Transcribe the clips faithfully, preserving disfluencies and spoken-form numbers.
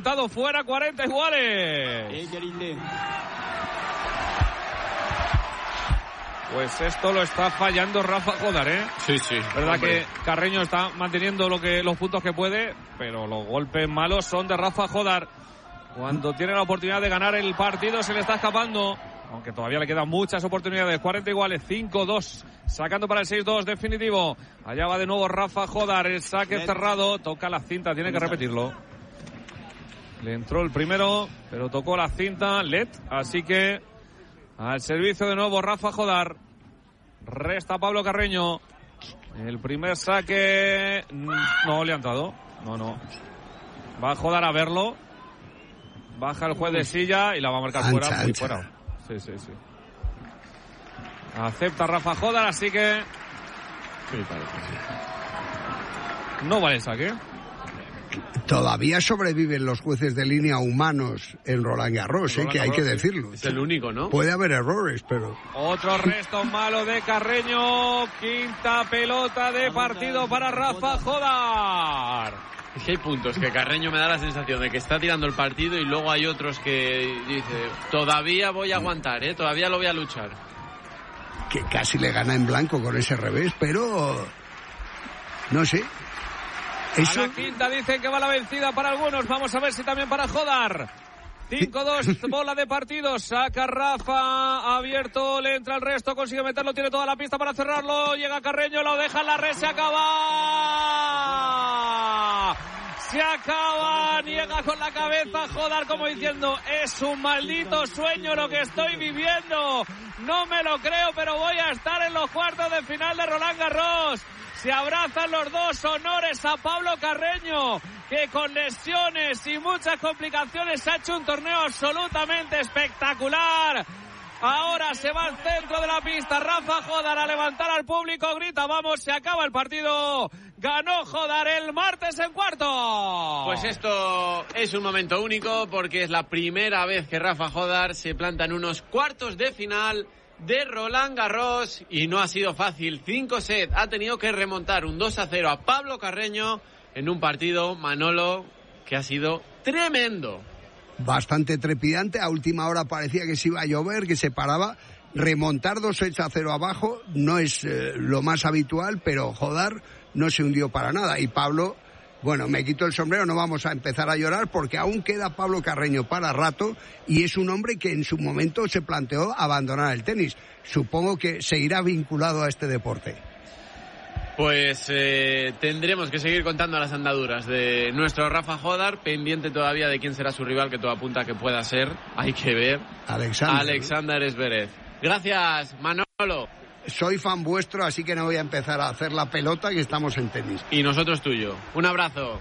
levantado fuera, cuarenta iguales. Pues esto lo está fallando Rafa Jodar, ¿eh? Sí, sí. Verdad hombre. que Carreño está manteniendo lo que los puntos que puede, pero los golpes malos son de Rafa Jodar. Cuando tiene la oportunidad de ganar el partido se le está escapando, aunque todavía le quedan muchas oportunidades. cuarenta iguales, cinco dos, sacando para el seis dos definitivo. Allá va de nuevo Rafa Jodar, el saque cerrado, toca la cinta, tiene que repetirlo. Le entró el primero, pero tocó la cinta, L E D, así que al servicio de nuevo Rafa Jodar. Resta Pablo Carreño. El primer saque no le ha entrado. No, no. Va a Jodar a verlo. Baja el juez de silla y la va a marcar ancha, fuera, muy ancha. fuera. Sí, sí, sí. Acepta Rafa Jodar, así que Sí, parece sí. no vale el saque. Todavía sobreviven los jueces de línea humanos en Roland Garros, ¿eh? Que hay que decirlo. Es el único, ¿no? Puede haber errores, pero... Otro resto malo de Carreño. Quinta pelota de partido para Rafa Jodar. Es que hay puntos que Carreño me da la sensación de que está tirando el partido y luego hay otros que dice, todavía voy a aguantar, ¿eh? Todavía lo voy a luchar. Que casi le gana en blanco con ese revés, pero... No sé. Eso... A la quinta dicen que va la vencida para algunos. Vamos a ver si también para Jodar. cinco dos, bola de partido. Saca Rafa, abierto, le entra el resto, consigue meterlo, tiene toda la pista para cerrarlo. Llega Carreño, lo deja en la red, se acaba. Se acaba, niega con la cabeza Jodar como diciendo, es un maldito sueño lo que estoy viviendo. No me lo creo, pero voy a estar en los cuartos de final de Roland Garros. Se abrazan los dos, honores a Pablo Carreño, que con lesiones y muchas complicaciones ha hecho un torneo absolutamente espectacular. Ahora se va al centro de la pista, Rafa Jodar a levantar al público, grita, vamos, se acaba el partido. Ganó Jodar el martes en cuarto. Pues esto es un momento único porque es la primera vez que Rafa Jodar se planta en unos cuartos de final de Roland Garros y no ha sido fácil. Cinco set, ha tenido que remontar un dos a cero a Pablo Carreño en un partido, Manolo, que ha sido tremendo. Bastante trepidante, a última hora parecía que se iba a llover, que se paraba. Remontar dos sets a cero abajo no es eh, lo más habitual, pero Jodar no se hundió para nada. Y Pablo, bueno, me quito el sombrero, no vamos a empezar a llorar porque aún queda Pablo Carreño para rato y es un hombre que en su momento se planteó abandonar el tenis. Supongo que seguirá vinculado a este deporte. Pues eh, tendremos que seguir contando las andaduras de nuestro Rafa Jodar, pendiente todavía de quién será su rival, que todo apunta que pueda ser, hay que ver, Alexander, Alexander Zverev. Gracias, Manolo. Soy fan vuestro, así que no voy a empezar a hacer la pelota, que estamos en tenis. Y nosotros tuyo. Un abrazo.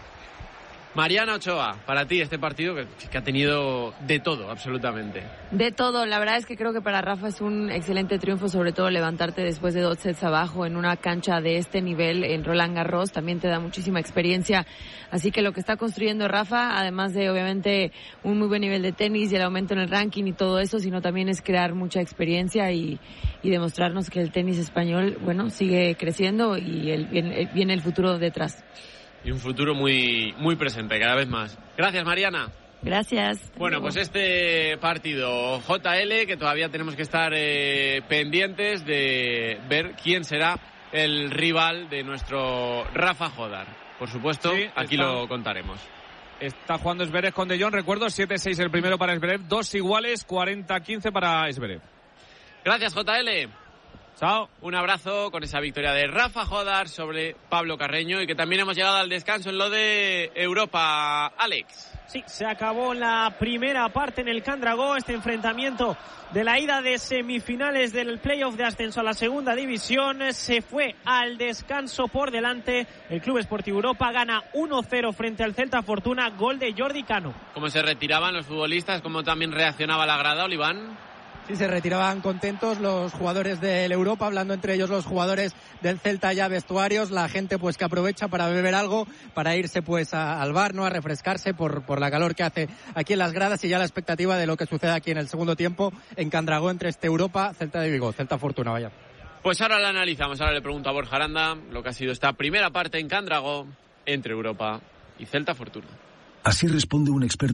Mariana Ochoa, para ti este partido que, que ha tenido de todo, absolutamente. De todo, la verdad es que creo que para Rafa es un excelente triunfo, sobre todo levantarte después de dos sets abajo en una cancha de este nivel en Roland Garros, también te da muchísima experiencia, así que lo que está construyendo Rafa, además de obviamente un muy buen nivel de tenis y el aumento en el ranking y todo eso, sino también es crear mucha experiencia y, y demostrarnos que el tenis español, bueno, sigue creciendo y el, viene, viene el futuro detrás. Y un futuro muy, muy presente, cada vez más. Gracias, Mariana. Gracias. Bueno, pues este partido J L, que todavía tenemos que estar eh, pendientes de ver quién será el rival de nuestro Rafa Jodar. Por supuesto, sí, aquí está, lo contaremos. Está jugando Zverev con De Jong, recuerdo, siete seis el primero para Zverev, dos iguales, cuarenta quince para Zverev. Gracias, J L. Chao. Un abrazo con esa victoria de Rafa Jodar sobre Pablo Carreño y que también hemos llegado al descanso en lo de Europa. Alex. Sí, se acabó la primera parte en el Can Dragó, este enfrentamiento de la ida de semifinales del playoff de ascenso a la segunda división. Se fue al descanso por delante. El Club Esportivo Europa gana uno cero frente al Celta Fortuna, gol de Jordi Cano. ¿Cómo se retiraban los futbolistas? ¿Cómo también reaccionaba la grada, Oliván? Sí, se retiraban contentos los jugadores del Europa, hablando entre ellos los jugadores del Celta ya vestuarios, la gente pues que aprovecha para beber algo, para irse pues a, al bar, ¿no? A refrescarse por, por la calor que hace aquí en las gradas y ya la expectativa de lo que sucede aquí en el segundo tiempo en Can Dragó entre este Europa, Celta de Vigo, Celta Fortuna, vaya. Pues ahora la analizamos, ahora le pregunto a Borja Aranda lo que ha sido esta primera parte en Can Dragó entre Europa y Celta Fortuna. Así responde un experto